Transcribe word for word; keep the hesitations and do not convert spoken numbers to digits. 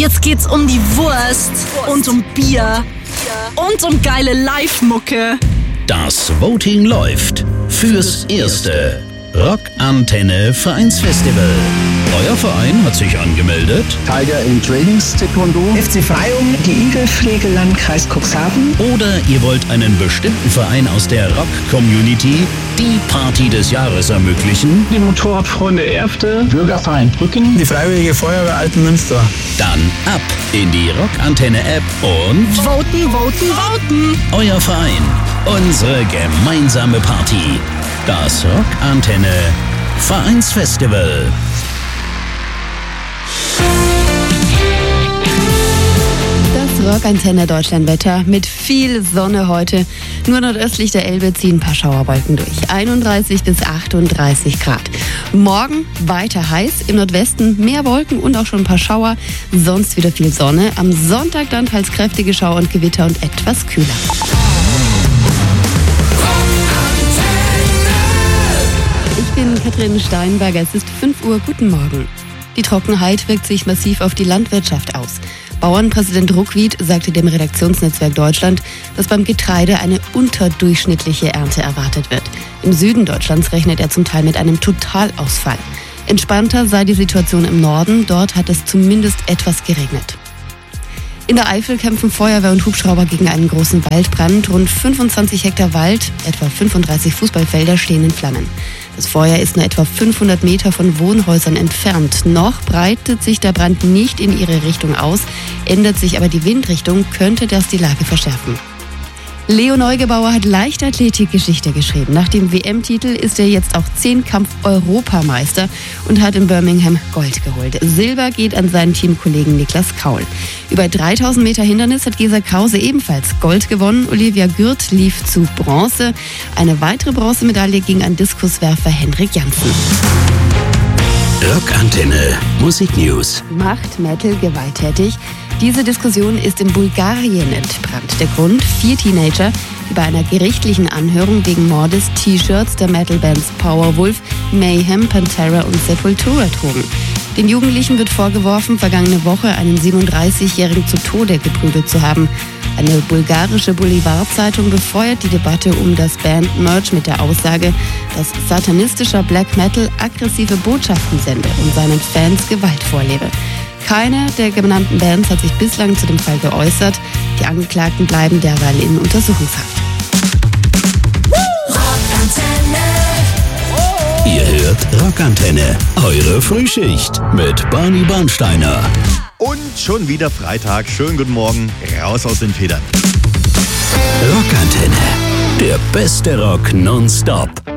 Jetzt geht's um die Wurst und um Bier und um geile Live-Mucke. Das Voting läuft fürs erste Rockantenne Vereinsfestival. Euer Verein hat sich angemeldet. Tiger in Trainings Taekwondo. F C Freyung, die Igelpflege Landkreis Cuxhaven. Oder ihr wollt einen bestimmten Verein aus der Rock-Community die Party des Jahres ermöglichen. Die Motorradfreunde Erfte. Bürgerverein Brücken. Die Freiwillige Feuerwehr Altenmünster. Dann ab in die Rockantenne-App und voten, voten, voten. Euer Verein, unsere gemeinsame Party. Das Rockantenne Vereinsfestival. Das Rockantenne Deutschlandwetter mit viel Sonne heute. Nur nordöstlich der Elbe ziehen ein paar Schauerwolken durch. einunddreißig bis achtunddreißig Grad. Morgen weiter heiß, im Nordwesten mehr Wolken und auch schon ein paar Schauer. Sonst wieder viel Sonne. Am Sonntag dann teils kräftige Schauer und Gewitter und etwas kühler. Ich bin Katrin Steinberger, es ist fünf Uhr, guten Morgen. Die Trockenheit wirkt sich massiv auf die Landwirtschaft aus. Bauernpräsident Ruckwied sagte dem Redaktionsnetzwerk Deutschland, dass beim Getreide eine unterdurchschnittliche Ernte erwartet wird. Im Süden Deutschlands rechnet er zum Teil mit einem Totalausfall. Entspannter sei die Situation im Norden, dort hat es zumindest etwas geregnet. In der Eifel kämpfen Feuerwehr und Hubschrauber gegen einen großen Waldbrand. Rund fünfundzwanzig Hektar Wald, etwa fünfunddreißig Fußballfelder stehen in Flammen. Das Feuer ist nur etwa fünfhundert Meter von Wohnhäusern entfernt. Noch breitet sich der Brand nicht in ihre Richtung aus, ändert sich aber die Windrichtung, könnte das die Lage verschärfen. Leo Neugebauer hat Leichtathletik-Geschichte geschrieben. Nach dem W M-Titel ist er jetzt auch Zehnkampf-Europameister und hat in Birmingham Gold geholt. Silber geht an seinen Teamkollegen Niklas Kaul. Über dreitausend Meter Hindernis hat Gesa Krause ebenfalls Gold gewonnen. Olivia Gürt lief zu Bronze. Eine weitere Bronzemedaille ging an Diskuswerfer Henrik Janssen. Rockantenne Musik News. Macht Metal gewalttätig? Diese Diskussion ist in Bulgarien entbrannt. Der Grund: vier Teenager, die bei einer gerichtlichen Anhörung wegen Mordes T-Shirts der Metal-Bands Powerwolf, Mayhem, Pantera und Sepultura trugen. Den Jugendlichen wird vorgeworfen, vergangene Woche einen siebenunddreißigjährigen zu Tode geprügelt zu haben. Eine bulgarische Boulevard-Zeitung befeuert die Debatte um das Band-Merch mit der Aussage, dass satanistischer Black Metal aggressive Botschaften sende und seinen Fans Gewalt vorlebe. Keine der genannten Bands hat sich bislang zu dem Fall geäußert. Die Angeklagten bleiben derweil in Untersuchungshaft. Ihr hört Rockantenne, eure Frühschicht mit Barney Bernsteiner. Und schon wieder Freitag. Schönen guten Morgen, raus aus den Federn. Rockantenne, der beste Rock nonstop.